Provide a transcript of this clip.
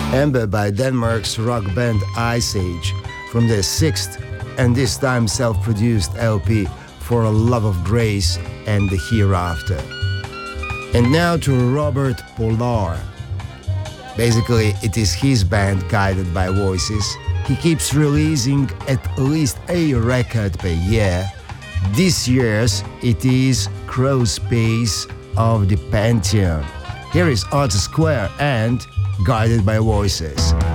Amber by Denmark's rock band Ice Age from their sixth and this time self-produced LP For a Love of Grace and the Hereafter. And now to Robert Pollard. Basically, it is his band Guided by Voices. He keeps releasing at least a record per year. This year's it is Crow Space of the Pantheon. Here is Arthur Square and Guided by Voices.